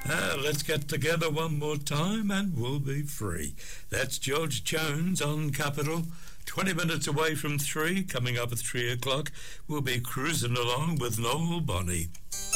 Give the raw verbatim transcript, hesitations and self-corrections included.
Uh, let's get together one more time and we'll be free. That's George Jones on Capital. twenty minutes away from three, coming up at three o'clock, we'll be cruising along with Noel Bonney.